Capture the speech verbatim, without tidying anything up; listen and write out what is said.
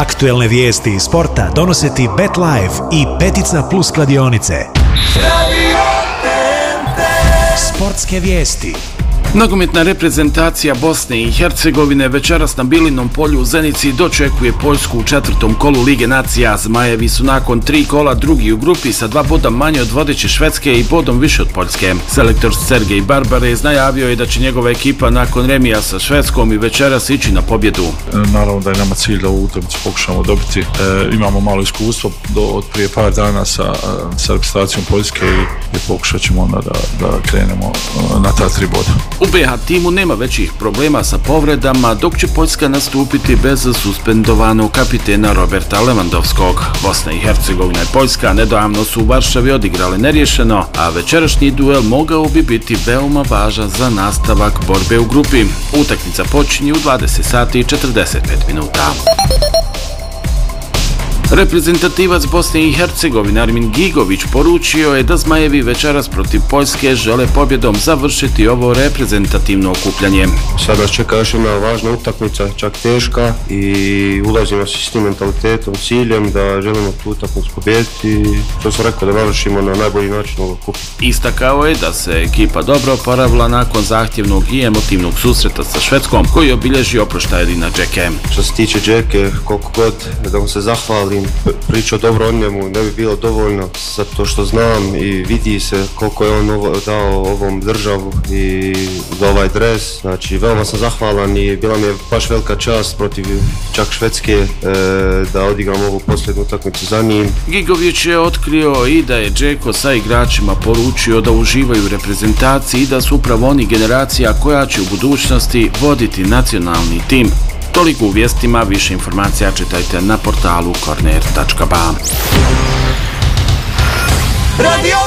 Aktuelne vijesti iz sporta donose ti BetLife i Petica Plus kladionice. Sportske vijesti. Nogometna reprezentacija Bosne i Hercegovine večeras na Bilinom polju u Zenici dočekuje Poljsku u četvrtom kolu Lige nacija. Zmajevi su nakon tri kola drugi u grupi sa dva boda manje od vodeće Švedske i bodom više od Poljske. Selektor Sergej Barbarez najavio je da će njegova ekipa nakon remija sa Švedskom i večeras ići na pobjedu. Naravno da je nama cilj da ovu utakmicu pokušamo dobiti. E, imamo malo iskustvo do, od prije par dana sa, sa reprezentacijom Poljske i, i pokušat ćemo onda da, da krenemo na ta tri boda. U be ha timu nema većih problema sa povredama, dok će Poljska nastupiti bez suspendovanog kapitena Roberta Lewandowskog. Bosna i Hercegovina i Poljska nedavno su u Varšavi odigrale neriješeno, a večerašnji duel mogao bi biti veoma važan za nastavak borbe u grupi. Utakmica počinje u dvadeset sati i četrdeset pet minuta. Reprezentativac Bosne i Hercegovine Armin Gigović poručio je da Zmajevi večeras protiv Poljske žele pobjedom završiti ovo reprezentativno okupljanje. Sad nas čeka još jedna važna utakmica, čak teška, i ulazimo s tim mentalitetom, ciljem da želimo tu utakmicu pobijediti i to sam rekao da završimo na najbolji način ovog kupa. Istakao je da se ekipa dobro oporavila nakon zahtjevnog i emotivnog susreta sa Švedskom koji je obilježio oproštaj Edina Džeke. Što se tiče Džeke, koliko god da mu se zahvalim, pričao dobro o njemu ne bi bilo dovoljno, zato što znam i vidi se koliko je on ovo, dao ovom državu i za ovaj dres. Znači, veoma sam zahvalan i bila mi je baš velika čast protiv čak Švedske e, da odigram ovu posljednju utakmicu za njim. Gigović je otkrio i da je Džeko sa igračima poručio da uživaju u reprezentaciji i da su upravo oni generacija koja će u budućnosti voditi nacionalni tim. Toliko u vijestima, više informacija čitajte na portalu korner tačka ba.